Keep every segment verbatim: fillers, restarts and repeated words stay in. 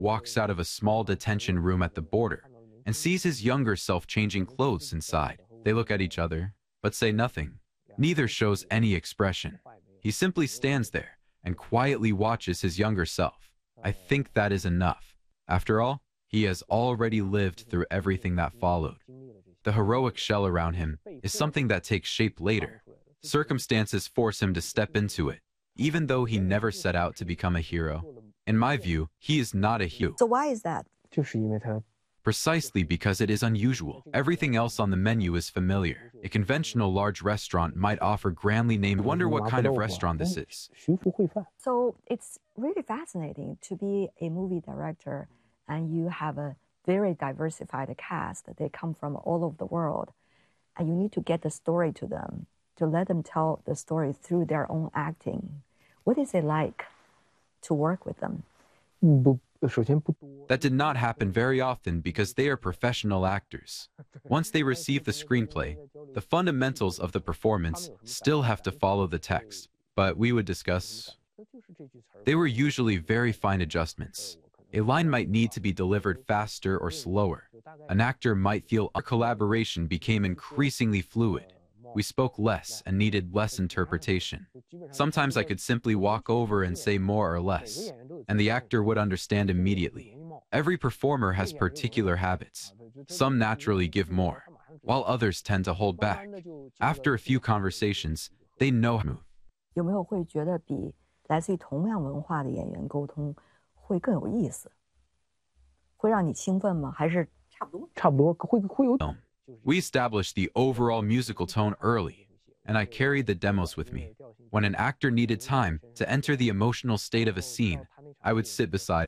walks out of a small detention room at the border and sees his younger self changing clothes inside. They look at each other, but say nothing. Neither shows any expression. He simply stands there and quietly watches his younger self. I think that is enough. After all, he has already lived through everything that followed. The heroic shell around him is something that takes shape later. Circumstances force him to step into it, even though he never set out to become a hero. In my view, he is not a hero. So why is that? Precisely because it is unusual. Everything else on the menu is familiar. A conventional large restaurant might offer grandly named. Wonder what kind of restaurant this is. So it's really fascinating to be a movie director and you have a very diversified cast. They come from all over the world. And you need to get the story to them, to let them tell the story through their own acting. What is it like to work with them? That did not happen very often because they are professional actors. Once they receive the screenplay, the fundamentals of the performance still have to follow the text. But we would discuss. They were usually very fine adjustments. A line might need to be delivered faster or slower. An actor might feel our collaboration became increasingly fluid. We spoke less and needed less interpretation. Sometimes I could simply walk over and say more or less, and the actor would understand immediately. Every performer has particular habits. Some naturally give more, while others tend to hold back. After a few conversations, they know how to move. 有没有会觉得比来自于同样文化的演员沟通会更有意思？会让你兴奋吗？还是差不多？ 差不多会会有。 We established the overall musical tone early, and I carried the demos with me. When an actor needed time to enter the emotional state of a scene, I would sit beside.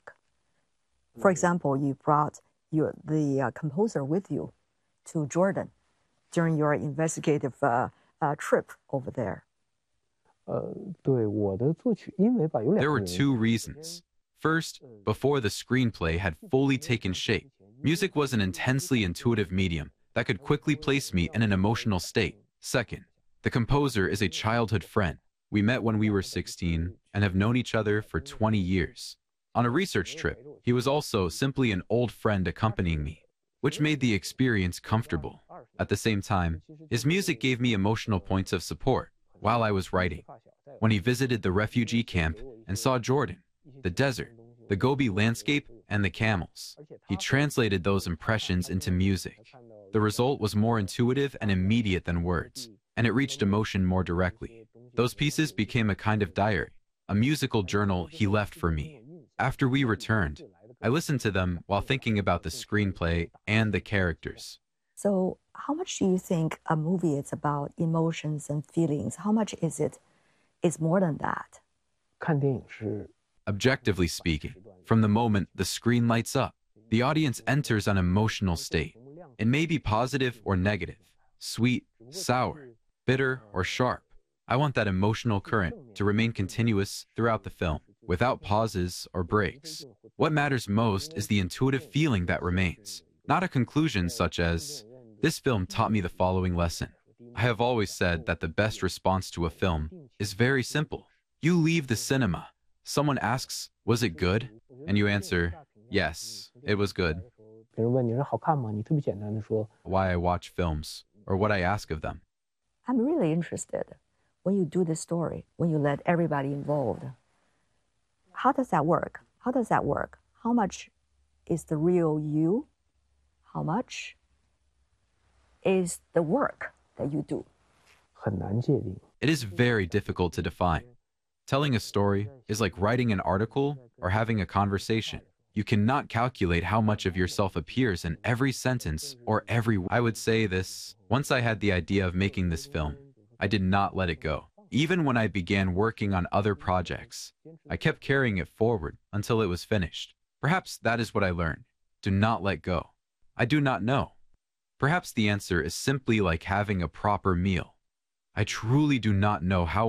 For example, you brought your, the uh, composer with you to Jordan during your investigative uh, uh, trip over there. 呃，对我的作曲，因为吧有两个。 There were two reasons. First, before the screenplay had fully taken shape, music was an intensely intuitive medium that could quickly place me in an emotional state. Second, the composer is a childhood friend. We met when we were sixteen and have known each other for twenty years. On a research trip, he was also simply an old friend accompanying me, which made the experience comfortable. At the same time, his music gave me emotional points of support while I was writing. When he visited the refugee camp and saw Jordan, the desert, the Gobi landscape, and the camels, he translated those impressions into music. The result was more intuitive and immediate than words, and it reached emotion more directly. Those pieces became a kind of diary, a musical journal he left for me. After we returned, I listened to them while thinking about the screenplay and the characters. So how much do you think a movie is about emotions and feelings? How much is it is more than that? 看电影是 Objectively speaking, from the moment the screen lights up, the audience enters an emotional state. It may be positive or negative, sweet, sour, bitter, or sharp. I want that emotional current to remain continuous throughout the film, without pauses or breaks. What matters most is the intuitive feeling that remains, not a conclusion such as, this film taught me the following lesson. I have always said that the best response to a film is very simple. You leave the cinema. Someone asks, was it good? And you answer, yes, it was good. 别人问你说好看吗？你特别简单的说 Why I watch films, or what I ask of them. I'm really interested when you do this story, when you let everybody involved. How does that work? How does that work? How much is the real you? How much is the work that you do? 很难界定。 It is very difficult to define. Telling a story is like writing an article or having a conversation. You cannot calculate how much of yourself appears in every sentence or every word. I would say this, once I had the idea of making this film, I did not let it go. Even when I began working on other projects, I kept carrying it forward until it was finished. Perhaps that is what I learned. Do not let go. I do not know. Perhaps the answer is simply like having a proper meal. I truly do not know how